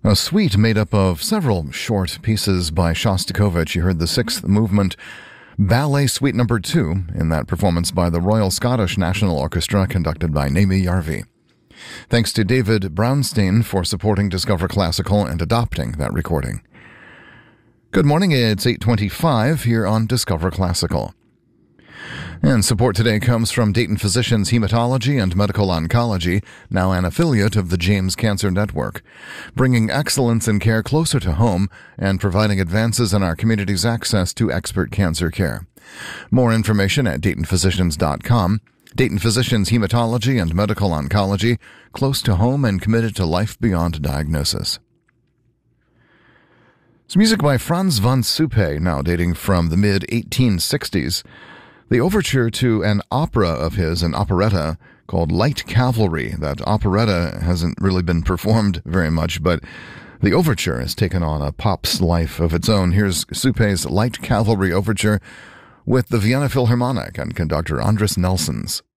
A suite made up of several short pieces by Shostakovich. You heard the sixth movement, Ballet Suite No. 2, in that performance by the Royal Scottish National Orchestra conducted by Naomi Jarvi. Thanks to David Brownstein for supporting Discover Classical and adopting that recording. Good morning, it's 8:25 here on Discover Classical. And support today comes from Dayton Physicians Hematology and Medical Oncology, now an affiliate of the James Cancer Network, bringing excellence in care closer to home and providing advances in our community's access to expert cancer care. More information at DaytonPhysicians.com. Dayton Physicians Hematology and Medical Oncology, close to home and committed to life beyond diagnosis. It's music by Franz von Suppe, now dating from the mid-1860s. The overture to an opera of his, an operetta called Light Cavalry. That operetta hasn't really been performed very much, but the overture has taken on a pop's life of its own. Here's Suppe's Light Cavalry Overture with the Vienna Philharmonic and conductor Andris Nelsons.